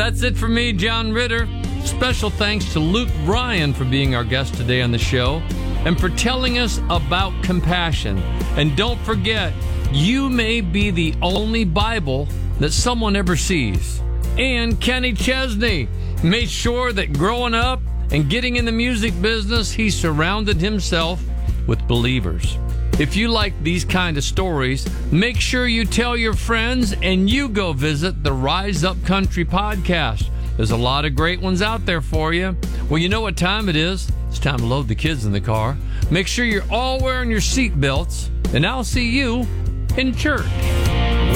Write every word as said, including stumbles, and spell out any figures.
that's it for me, John Ritter. Special thanks to Luke Bryan for being our guest today on the show and for telling us about compassion. And don't forget, you may be the only Bible that someone ever sees. And Kenny Chesney made sure that growing up and getting in the music business, he surrounded himself with believers. If you like these kind of stories, make sure you tell your friends and you go visit the Rise Up Country podcast. There's a lot of great ones out there for you. Well, you know what time it is. It's time to load the kids in the car. Make sure you're all wearing your seat belts, and I'll see you in church.